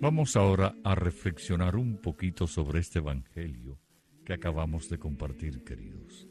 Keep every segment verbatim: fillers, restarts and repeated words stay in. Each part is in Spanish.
Vamos ahora a reflexionar un poquito sobre este evangelio que acabamos de compartir, queridos.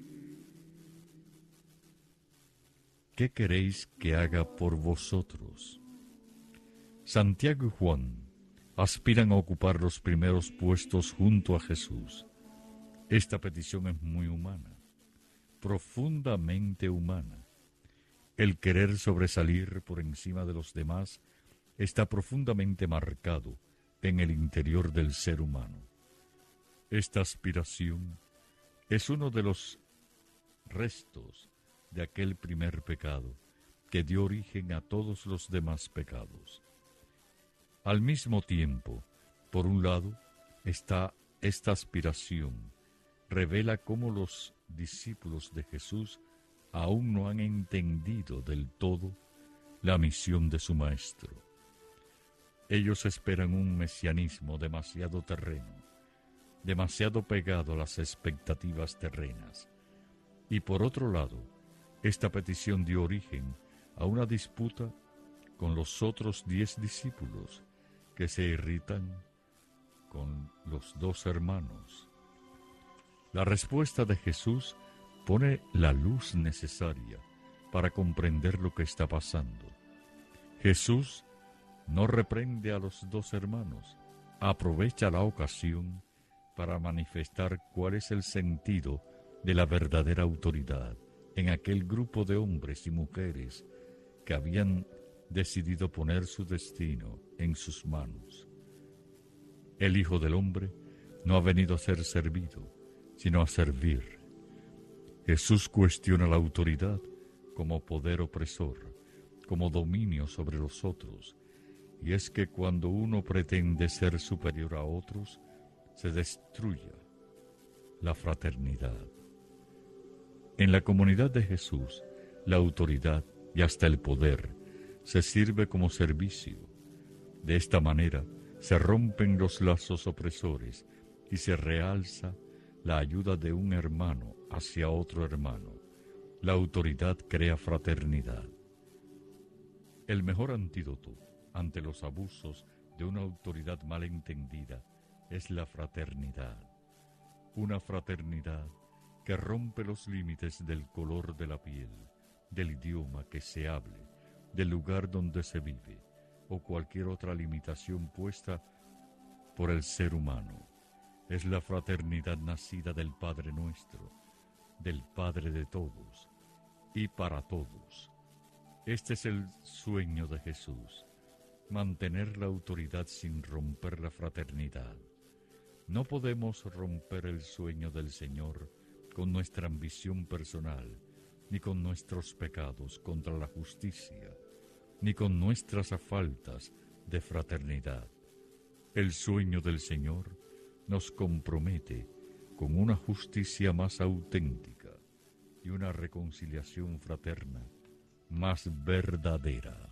¿Qué queréis que haga por vosotros? Santiago y Juan aspiran a ocupar los primeros puestos junto a Jesús. Esta petición es muy humana, profundamente humana. El querer sobresalir por encima de los demás está profundamente marcado en el interior del ser humano. Esta aspiración es uno de los restos de aquel primer pecado que dio origen a todos los demás pecados. Al mismo tiempo, por un lado, está esta aspiración, revela cómo los discípulos de Jesús aún no han entendido del todo la misión de su Maestro. Ellos esperan un mesianismo demasiado terreno, demasiado pegado a las expectativas terrenas. Y por otro lado, esta petición dio origen a una disputa con los otros diez discípulos que se irritan con los dos hermanos. La respuesta de Jesús pone la luz necesaria para comprender lo que está pasando. Jesús no reprende a los dos hermanos, aprovecha la ocasión para manifestar cuál es el sentido de la verdadera autoridad en aquel grupo de hombres y mujeres que habían decidido poner su destino en sus manos. El Hijo del Hombre no ha venido a ser servido, sino a servir. Jesús cuestiona la autoridad como poder opresor, como dominio sobre los otros. Y es que cuando uno pretende ser superior a otros, se destruye la fraternidad. En la comunidad de Jesús, la autoridad y hasta el poder se sirve como servicio. De esta manera se rompen los lazos opresores y se realza la ayuda de un hermano hacia otro hermano. La autoridad crea fraternidad. El mejor antídoto ante los abusos de una autoridad mal entendida es la fraternidad. Una fraternidad que rompe los límites del color de la piel, del idioma que se hable, del lugar donde se vive, o cualquier otra limitación puesta por el ser humano. Es la fraternidad nacida del Padre nuestro, del Padre de todos y para todos. Este es el sueño de Jesús, mantener la autoridad sin romper la fraternidad. No podemos romper el sueño del Señor con nuestra ambición personal, ni con nuestros pecados contra la justicia, ni con nuestras faltas de fraternidad. El sueño del Señor nos compromete con una justicia más auténtica y una reconciliación fraterna más verdadera.